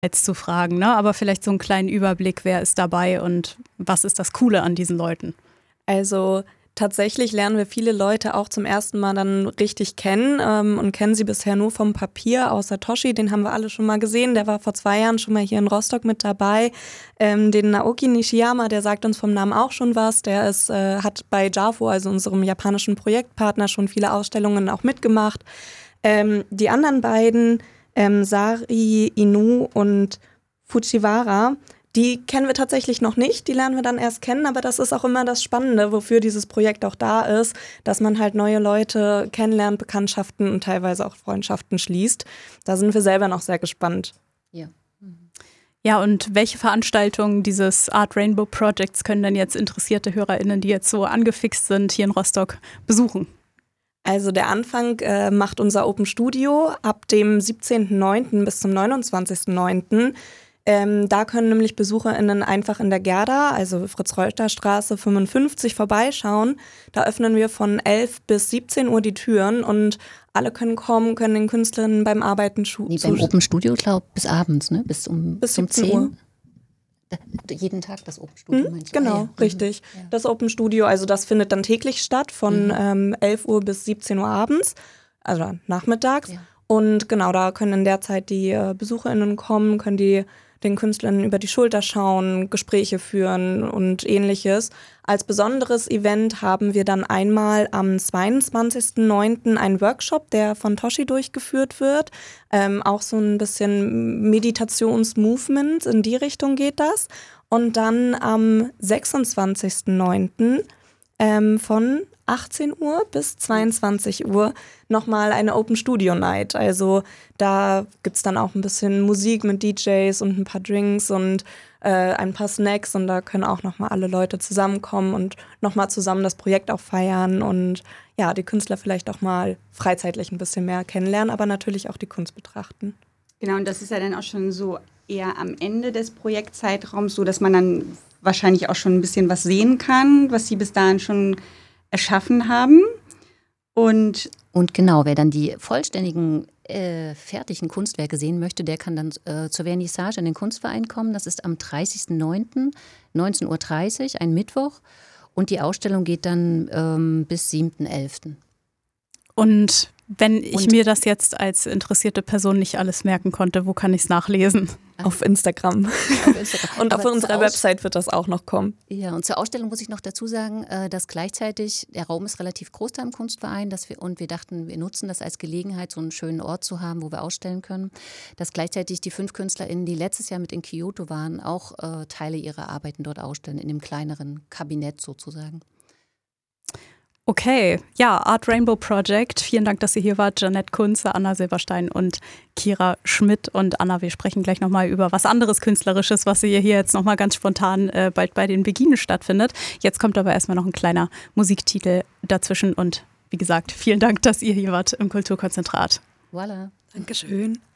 jetzt zu fragen, ne? Aber vielleicht so einen kleinen Überblick, wer ist dabei und was ist das Coole an diesen Leuten? Also tatsächlich lernen wir viele Leute auch zum ersten Mal dann richtig kennen und kennen sie bisher nur vom Papier, außer Toshi, den haben wir alle schon mal gesehen, der war vor 2 Jahren schon mal hier in Rostock mit dabei. Den Naoki Nishiyama, der sagt uns vom Namen auch schon was, der hat bei JAFO, also unserem japanischen Projektpartner, schon viele Ausstellungen auch mitgemacht. Die anderen beiden, Sari Inu und Fujiwara, die kennen wir tatsächlich noch nicht, die lernen wir dann erst kennen, aber das ist auch immer das Spannende, wofür dieses Projekt auch da ist, dass man halt neue Leute kennenlernt, Bekanntschaften und teilweise auch Freundschaften schließt. Da sind wir selber noch sehr gespannt. Ja. Ja, und welche Veranstaltungen dieses Art Rainbow Projects können denn jetzt interessierte HörerInnen, die jetzt so angefixt sind, hier in Rostock besuchen? Also der Anfang macht unser Open Studio ab dem 17.09. bis zum 29.09. Da können nämlich BesucherInnen einfach in der Gerda, also Fritz-Reuter-Straße 55, vorbeischauen. Da öffnen wir von 11 bis 17 Uhr die Türen und alle können kommen, können den Künstlerinnen beim Arbeiten beim Open Studio, glaube ich, bis abends, ne? Bis 17 Uhr. Jeden Tag das Open Studio, meinst du? Genau, richtig. Ja. Das Open Studio, also das findet dann täglich statt, von 11 Uhr bis 17 Uhr abends, also nachmittags. Ja. Und genau, da können in der Zeit die BesucherInnen kommen, können die den Künstlern über die Schulter schauen, Gespräche führen und ähnliches. Als besonderes Event haben wir dann einmal am 22.09. einen Workshop, der von Toshi durchgeführt wird. Auch so ein bisschen Meditationsmovement, in die Richtung geht das. Und dann am 26.09. Von 18 Uhr bis 22 Uhr nochmal eine Open Studio Night. Also da gibt es dann auch ein bisschen Musik mit DJs und ein paar Drinks und ein paar Snacks und da können auch nochmal alle Leute zusammenkommen und nochmal zusammen das Projekt auch feiern und ja, die Künstler vielleicht auch mal freizeitlich ein bisschen mehr kennenlernen, aber natürlich auch die Kunst betrachten. Genau, und das ist ja dann auch schon so eher am Ende des Projektzeitraums, so dass man dann wahrscheinlich auch schon ein bisschen was sehen kann, was sie bis dahin schon erschaffen haben. Und genau, wer dann die vollständigen, fertigen Kunstwerke sehen möchte, der kann dann zur Vernissage in den Kunstverein kommen. Das ist am 30.09., 19.30 Uhr, ein Mittwoch. Und die Ausstellung geht dann bis 7.11. Und wenn ich mir das jetzt als interessierte Person nicht alles merken konnte, wo kann ich es nachlesen? Auf Instagram. Und auf unserer Website wird das auch noch kommen. Ja, und zur Ausstellung muss ich noch dazu sagen, dass gleichzeitig, der Raum ist relativ groß da im Kunstverein, und wir dachten, wir nutzen das als Gelegenheit, so einen schönen Ort zu haben, wo wir ausstellen können, dass gleichzeitig die 5 KünstlerInnen, die letztes Jahr mit in Kyoto waren, auch Teile ihrer Arbeiten dort ausstellen, in dem kleineren Kabinett sozusagen. Okay, ja, Art Rainbow Project. Vielen Dank, dass ihr hier wart. Jeanette Kunze, Anna Silberstein und Kira Schmidt. Und Anna, wir sprechen gleich nochmal über was anderes Künstlerisches, was hier jetzt nochmal ganz spontan bald bei den Beginen stattfindet. Jetzt kommt aber erstmal noch ein kleiner Musiktitel dazwischen. Und wie gesagt, vielen Dank, dass ihr hier wart im Kulturkonzentrat. Voilà. Dankeschön.